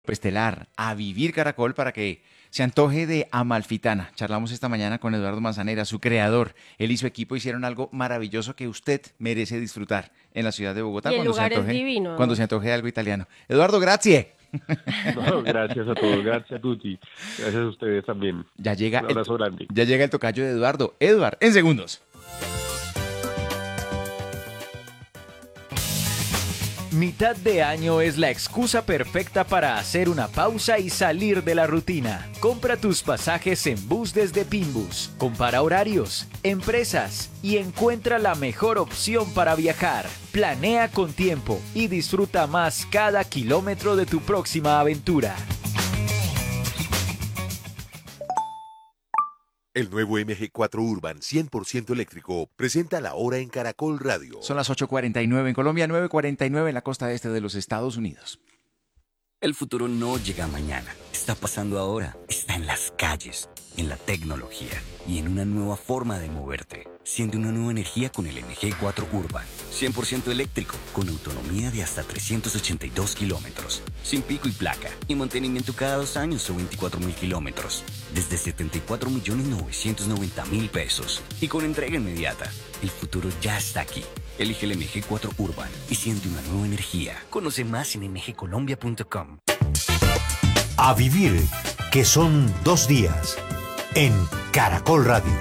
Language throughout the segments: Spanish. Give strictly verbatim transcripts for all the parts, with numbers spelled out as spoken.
Estelar, a Vivir Caracol para que se antoje de Amalfitana. Charlamos esta mañana con Eduardo Manzanera, su creador. Él y su equipo hicieron algo maravilloso que usted merece disfrutar en la ciudad de Bogotá Y el cuando se lugar es antoje, divino. cuando se antoje de algo italiano. Eduardo, grazie. No, gracias a todos, gracias a tutti. Gracias a ustedes también. Ya llega, Un abrazo el, grande. ya llega el tocayo de Eduardo. Eduard, en segundos. Mitad de año es la excusa perfecta para hacer una pausa y salir de la rutina. Compra tus pasajes en bus desde Pinbus. Compara horarios, empresas y encuentra la mejor opción para viajar. Planea con tiempo y disfruta más cada kilómetro de tu próxima aventura. El nuevo M G cuatro Urban cien por ciento eléctrico presenta la hora en Caracol Radio. Son las ocho cuarenta y nueve en Colombia, nueve cuarenta y nueve en la costa este de los Estados Unidos. El futuro no llega mañana, está pasando ahora, está en las calles, en la tecnología y en una nueva forma de moverte. Siente una nueva energía con el M G cuatro Urban, cien por ciento eléctrico, con autonomía de hasta trescientos ochenta y dos kilómetros, sin pico y placa, y mantenimiento cada dos años o veinticuatro mil kilómetros, desde setenta y cuatro millones novecientos noventa mil pesos, y con entrega inmediata. El futuro ya está aquí. Elige el M G cuatro Urban y siente una nueva energía. Conoce más en m g colombia punto com. A vivir, que son dos días, en Caracol Radio.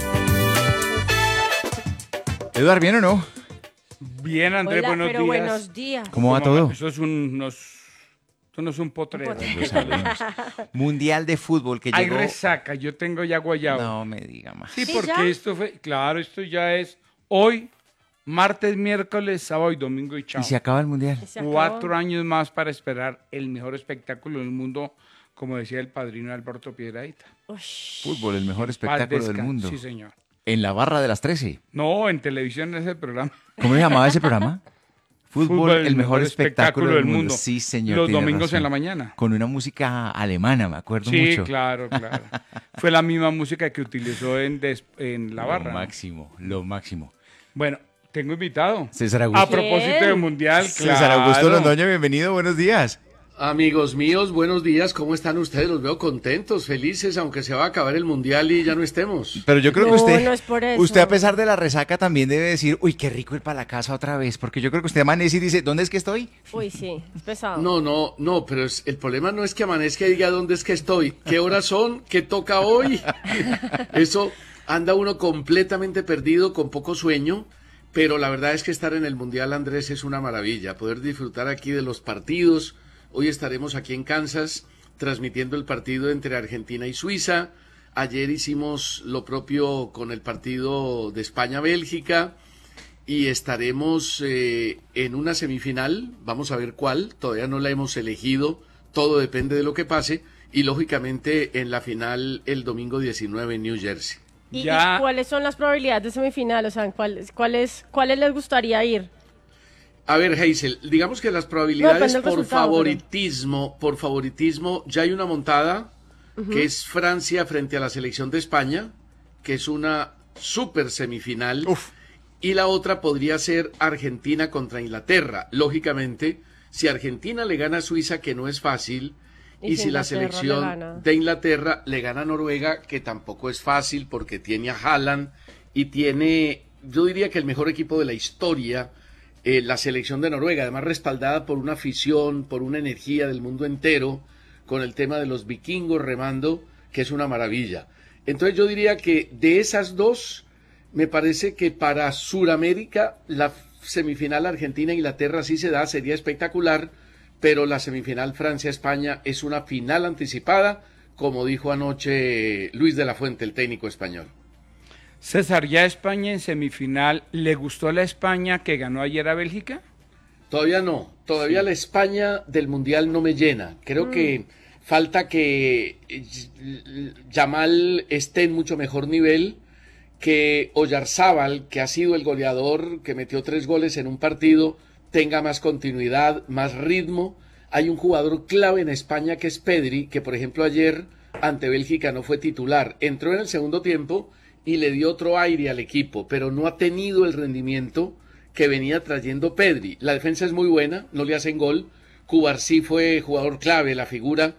Eduard, ¿bien o no? Bien, Andrés, Hola, buenos pero días. buenos días. ¿Cómo va ¿Cómo todo? Eso es un, nos, esto no es un potrero. Lo sabemos. Mundial de fútbol que Hay llegó... resaca, yo tengo ya guayabo. No me diga más. Sí, ¿Sí, porque ya? esto fue, claro, esto ya es hoy, martes, miércoles, sábado y domingo y chao. Y se acaba el Mundial. Se acabó. Cuatro años más para esperar el mejor espectáculo del mundo, como decía el padrino Alberto Piedrahita. Ush. Fútbol, el mejor Paz espectáculo del descanse. mundo. Sí, señor. En la barra de las trece. No, en televisión es el programa. ¿Cómo se llamaba ese programa? Fútbol, el, mejor espectáculo, del mundo. Sí, señor. Los tiene domingos razón. en la mañana. Con una música alemana, me acuerdo Sí, mucho. claro, claro. Fue la misma música que utilizó en, des- en la barra. Lo ¿no? máximo, lo máximo. Bueno, tengo invitado. César Augusto. A propósito del Mundial, claro. César Augusto Londoño, bienvenido, buenos días. Amigos míos, buenos días, ¿cómo están ustedes? Los veo contentos, felices, aunque se va a acabar el Mundial y ya no estemos. Pero yo creo No, que usted, no es por eso. usted a pesar de la resaca también debe decir, uy, qué rico ir para la casa otra vez, porque yo creo que usted amanece y dice, ¿dónde es que estoy? Uy, sí, es pesado. No, no, no, pero es- el problema no es que amanezca y diga dónde es que estoy, qué horas son, qué toca hoy. Eso anda uno completamente perdido, con poco sueño, pero la verdad es que estar en el Mundial, Andrés, es una maravilla, poder disfrutar aquí de los partidos. Hoy estaremos aquí en Kansas transmitiendo el partido entre Argentina y Suiza. Ayer hicimos lo propio con el partido de España-Bélgica y estaremos eh, en una semifinal, vamos a ver cuál, todavía no la hemos elegido, todo depende de lo que pase, y lógicamente en la final el domingo diecinueve en New Jersey. ¿Y, Ya- y cuáles son las probabilidades de semifinal? O sea, ¿cuáles, cuáles, cuáles les gustaría ir? A ver, Hazel, digamos que las probabilidades depende del por resultado, favoritismo, por favoritismo, ya hay una montada, que es Francia frente a la selección de España, que es una super semifinal, y la otra podría ser Argentina contra Inglaterra. Lógicamente, si Argentina le gana a Suiza, que no es fácil, Y y, si si la Inglaterra le selección gana. de Inglaterra le gana a Noruega, que tampoco es fácil porque tiene a Haaland y tiene, yo diría que el mejor equipo de la historia, eh, la selección de Noruega, además respaldada por una afición, por una energía del mundo entero, con el tema de los vikingos remando, que es una maravilla. Entonces yo diría que de esas dos, me parece que para Sudamérica la semifinal Argentina-Inglaterra sí se da, sería espectacular, pero la semifinal Francia-España es una final anticipada, como dijo anoche Luis de la Fuente, el técnico español. César, ya España en semifinal, ¿le gustó la España que ganó ayer a Bélgica? Todavía no, todavía la España del Mundial no me llena. Creo Mm. que falta que eh, Yamal esté en mucho mejor nivel, que Oyarzábal, que ha sido el goleador, que metió tres goles en un partido, tenga más continuidad, más ritmo. Hay un jugador clave en España que es Pedri, que por ejemplo ayer ante Bélgica no fue titular. Entró en el segundo tiempo y le dio otro aire al equipo, pero no ha tenido el rendimiento que venía trayendo Pedri. La defensa es muy buena, no le hacen gol, Cubarsí fue jugador clave, la figura